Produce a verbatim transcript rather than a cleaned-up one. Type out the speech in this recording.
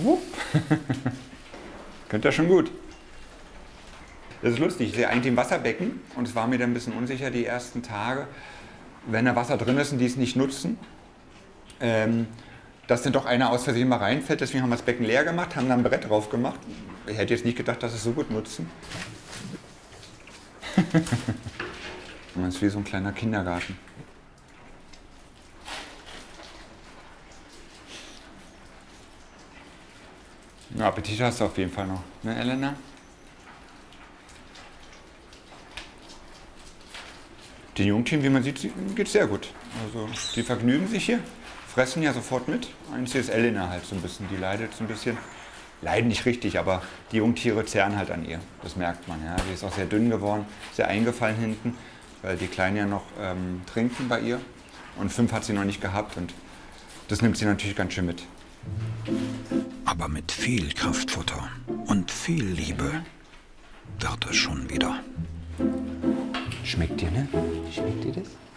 Könnt ihr schon gut. Das ist lustig, ich sehe eigentlich im Wasserbecken und es war mir dann ein bisschen unsicher die ersten Tage, wenn da Wasser drin ist und die es nicht nutzen, ähm, dass dann doch einer aus Versehen mal reinfällt. Deswegen haben wir das Becken leer gemacht, haben da ein Brett drauf gemacht. Ich hätte jetzt nicht gedacht, dass es so gut nutzen. Das ist wie so ein kleiner Kindergarten. Ja, Appetit hast du auf jeden Fall noch, ne, Elena? Den Jungtieren, wie man sieht, geht es sehr gut. Also, die vergnügen sich hier, fressen ja sofort mit. Einzig ist Elena halt so ein bisschen, die leidet so ein bisschen. Leiden nicht richtig, aber die Jungtiere zehren halt an ihr. Das merkt man, ja. Die ist auch sehr dünn geworden, sehr eingefallen hinten, weil die Kleinen ja noch ähm, trinken bei ihr. Und fünf hat sie noch nicht gehabt und das nimmt sie natürlich ganz schön mit. Aber mit viel Kraftfutter und viel Liebe wird es schon wieder. Schmeckt dir, ne? Schmeckt dir das?